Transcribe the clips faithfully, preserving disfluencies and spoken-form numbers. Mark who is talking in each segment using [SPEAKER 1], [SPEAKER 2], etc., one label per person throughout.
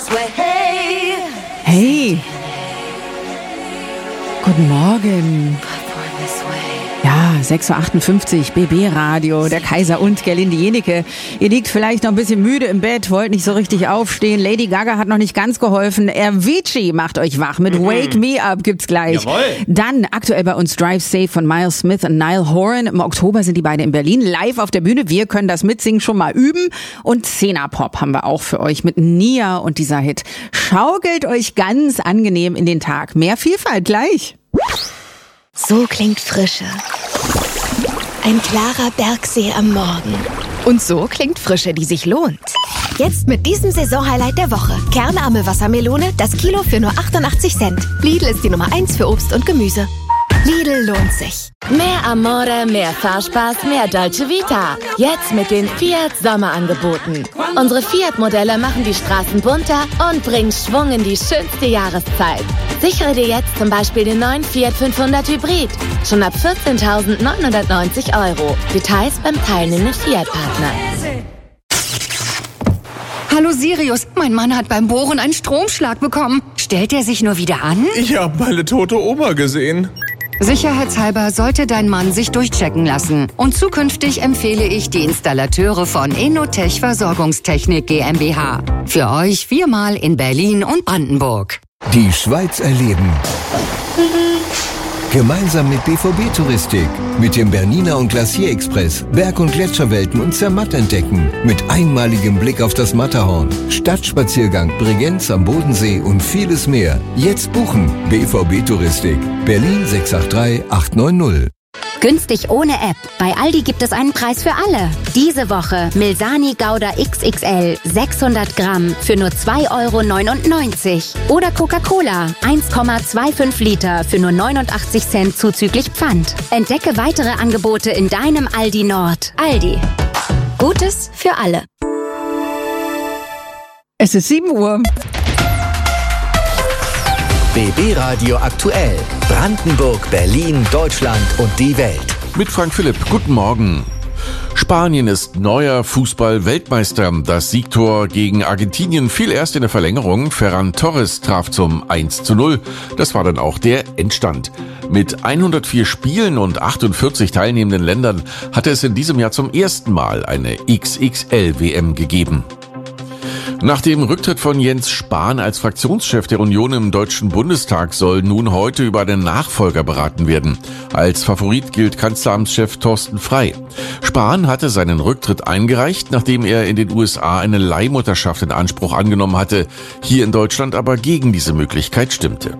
[SPEAKER 1] Hey, guten Morgen. Ja, sechs Uhr achtundfünfzig, B B-Radio, der Kaiser und Gerlinde Jenike. Ihr liegt vielleicht noch ein bisschen müde im Bett, wollt nicht so richtig aufstehen. Lady Gaga hat noch nicht ganz geholfen. Avicii macht euch wach mit Wake Me Up, gibt's gleich.
[SPEAKER 2] Jawohl.
[SPEAKER 1] Dann aktuell bei uns Drive Safe von Miles Smith und Niall Horan. Im Oktober sind die beiden in Berlin live auf der Bühne. Wir können das Mitsingen schon mal üben. Und Xena Pop haben wir auch für euch mit Nia und dieser Hit. Schaukelt euch ganz angenehm in den Tag. Mehr Vielfalt gleich.
[SPEAKER 3] So klingt Frische. Ein klarer Bergsee am Morgen.
[SPEAKER 4] Und so klingt Frische, die sich lohnt.
[SPEAKER 3] Jetzt mit diesem Saisonhighlight der Woche. Kernarme Wassermelone, das Kilo für nur achtundachtzig Cent. Lidl ist die Nummer eins für Obst und Gemüse. Lidl lohnt sich.
[SPEAKER 5] Mehr Amore, mehr Fahrspaß, mehr Dolce Vita. Jetzt mit den Fiat Sommerangeboten. Unsere Fiat-Modelle machen die Straßen bunter und bringen Schwung in die schönste Jahreszeit. Sichere dir jetzt zum Beispiel den neuen Fiat fünfhundert Hybrid. Schon ab vierzehntausendneunhundertneunzig Euro. Details beim teilnehmenden Fiat-Partner.
[SPEAKER 4] Hallo Sirius, mein Mann hat beim Bohren einen Stromschlag bekommen. Stellt er sich nur wieder an?
[SPEAKER 2] Ich habe meine tote Oma gesehen.
[SPEAKER 4] Sicherheitshalber sollte dein Mann sich durchchecken lassen. Und zukünftig empfehle ich die Installateure von Enotech Versorgungstechnik GmbH. Für euch viermal in Berlin und Brandenburg.
[SPEAKER 6] Die Schweiz erleben. Gemeinsam mit B V B-Touristik. Mit dem Bernina und Glacier Express Berg- und Gletscherwelten und Zermatt entdecken. Mit einmaligem Blick auf das Matterhorn. Stadtspaziergang, Bregenz am Bodensee und vieles mehr. Jetzt buchen. B V B-Touristik. Berlin sechs acht drei acht neun null.
[SPEAKER 7] Günstig ohne App. Bei Aldi gibt es einen Preis für alle. Diese Woche Milsani Gouda X X L sechshundert Gramm für nur zwei Euro neunundneunzig. Oder Coca-Cola eins Komma fünfundzwanzig Liter für nur neunundachtzig Cent zuzüglich Pfand. Entdecke weitere Angebote in deinem Aldi Nord. Aldi. Gutes für alle.
[SPEAKER 1] Es ist sieben Uhr.
[SPEAKER 8] B B-Radio aktuell. Brandenburg, Berlin, Deutschland und die Welt.
[SPEAKER 9] Mit Frank Philipp, guten Morgen. Spanien ist neuer Fußball-Weltmeister. Das Siegtor gegen Argentinien fiel erst in der Verlängerung. Ferran Torres traf zum eins zu null. Das war dann auch der Endstand. Mit hundertvier Spielen und achtundvierzig teilnehmenden Ländern hatte es in diesem Jahr zum ersten Mal eine X X L W M gegeben. Nach dem Rücktritt von Jens Spahn als Fraktionschef der Union im Deutschen Bundestag soll nun heute über einen Nachfolger beraten werden. Als Favorit gilt Kanzleramtschef Thorsten Frey. Spahn hatte seinen Rücktritt eingereicht, nachdem er in den U S A eine Leihmutterschaft in Anspruch angenommen hatte, hier in Deutschland aber gegen diese Möglichkeit stimmte.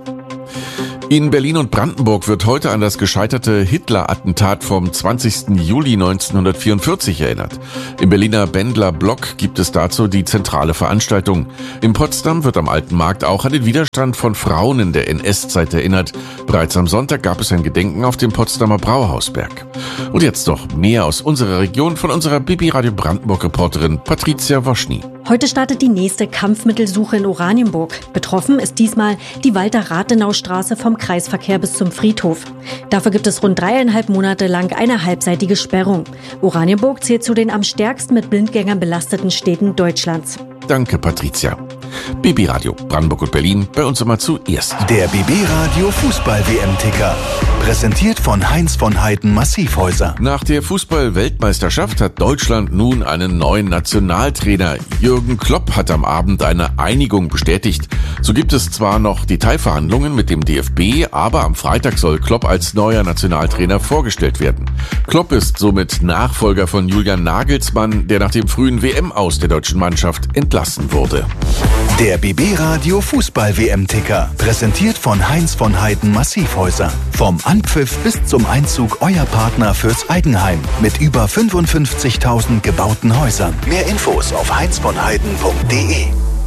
[SPEAKER 9] In Berlin und Brandenburg wird heute an das gescheiterte Hitler-Attentat vom zwanzigsten Juli neunzehnhundertvierundvierzig erinnert. Im Berliner Bendler Block gibt es dazu die zentrale Veranstaltung. In Potsdam wird am Alten Markt auch an den Widerstand von Frauen in der N S-Zeit erinnert. Bereits am Sonntag gab es ein Gedenken auf dem Potsdamer Brauhausberg. Und jetzt noch mehr aus unserer Region von unserer B B-Radio Brandenburg-Reporterin Patricia Woschny.
[SPEAKER 10] Heute startet die nächste Kampfmittelsuche in Oranienburg. Betroffen ist diesmal die Walter-Rathenau-Straße vom Kreisverkehr bis zum Friedhof. Dafür gibt es rund dreieinhalb Monate lang eine halbseitige Sperrung. Oranienburg zählt zu den am stärksten mit Blindgängern belasteten Städten Deutschlands.
[SPEAKER 9] Danke, Patricia. B B-Radio Brandenburg und Berlin, bei uns immer zuerst.
[SPEAKER 11] Der B B-Radio Fußball-W M-Ticker. Präsentiert von Heinz von Heiden Massivhäuser.
[SPEAKER 9] Nach der Fußball-Weltmeisterschaft hat Deutschland nun einen neuen Nationaltrainer. Jürgen Klopp hat am Abend eine Einigung bestätigt. So gibt es zwar noch Detailverhandlungen mit dem D F B, aber am Freitag soll Klopp als neuer Nationaltrainer vorgestellt werden. Klopp ist somit Nachfolger von Julian Nagelsmann, der nach dem frühen W M-Aus der deutschen Mannschaft entlassen wurde.
[SPEAKER 11] Der B B-Radio Fußball-W M-Ticker. Präsentiert von Heinz von Heiden Massivhäuser. Vom Anpfiff bis zum Einzug euer Partner fürs Eigenheim. Mit über fünfundfünfzigtausend gebauten Häusern. Mehr Infos auf heinz von heiden punkt de.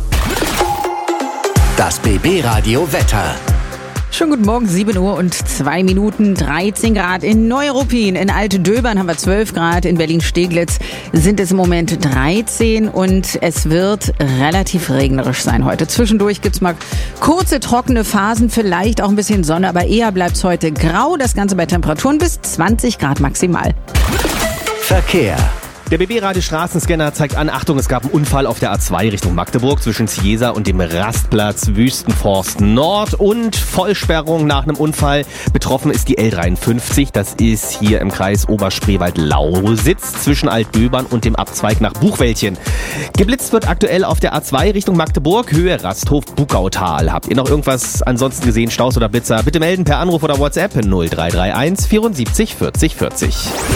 [SPEAKER 8] Das B B-Radio Wetter.
[SPEAKER 1] Schon guten Morgen, sieben Uhr und zwei Minuten, dreizehn Grad. In Neuruppin, in Altdöbern haben wir zwölf Grad, in Berlin-Steglitz sind es im Moment dreizehn und es wird relativ regnerisch sein heute. Zwischendurch gibt's mal kurze, trockene Phasen, vielleicht auch ein bisschen Sonne, aber eher bleibt's heute grau. Das Ganze bei Temperaturen bis zwanzig Grad maximal.
[SPEAKER 8] Verkehr.
[SPEAKER 12] Der B B-Radio Straßenscanner zeigt an, Achtung, es gab einen Unfall auf der A zwei Richtung Magdeburg zwischen Ciesa und dem Rastplatz Wüstenforst Nord und Vollsperrung nach einem Unfall. Betroffen ist die L dreiundfünfzig, das ist hier im Kreis Oberspreewald-Lausitz zwischen Altdöbern und dem Abzweig nach Buchwäldchen. Geblitzt wird aktuell auf der A zwei Richtung Magdeburg, Höhe Rasthof-Bugautal. Habt ihr noch irgendwas ansonsten gesehen, Staus oder Blitzer? Bitte melden per Anruf oder WhatsApp null drei drei eins vierundsiebzig vierzig vierzig.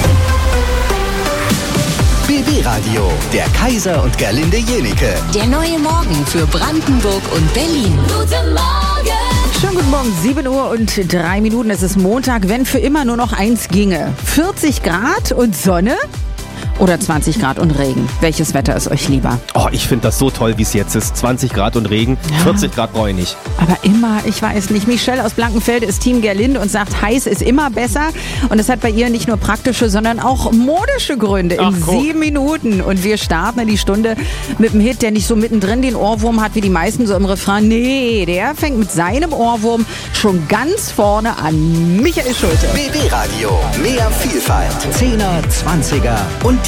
[SPEAKER 8] B B-Radio, der Kaiser und Gerlinde Jenike.
[SPEAKER 4] Der neue Morgen für Brandenburg und Berlin.
[SPEAKER 5] Guten Morgen!
[SPEAKER 1] Schönen guten Morgen, sieben Uhr und drei Minuten. Es ist Montag, wenn für immer nur noch eins ginge. vierzig Grad und Sonne? Oder zwanzig Grad und Regen? Welches Wetter ist euch lieber?
[SPEAKER 12] Oh, ich finde das so toll, wie es jetzt ist. zwanzig Grad und Regen, ja. vierzig Grad brauche ich nicht.
[SPEAKER 1] Aber immer, ich weiß nicht. Michelle aus Blankenfelde ist Team Gerlinde und sagt, heiß ist immer besser. Und es hat bei ihr nicht nur praktische, sondern auch modische Gründe.
[SPEAKER 12] Ach,
[SPEAKER 1] in
[SPEAKER 12] guck.
[SPEAKER 1] sieben Minuten. Und wir starten in die Stunde mit einem Hit, der nicht so mittendrin den Ohrwurm hat wie die meisten so im Refrain. Nee, der fängt mit seinem Ohrwurm schon ganz vorne an. Michael Schulte.
[SPEAKER 8] B B-Radio, mehr Vielfalt. Zehner, Zwanziger und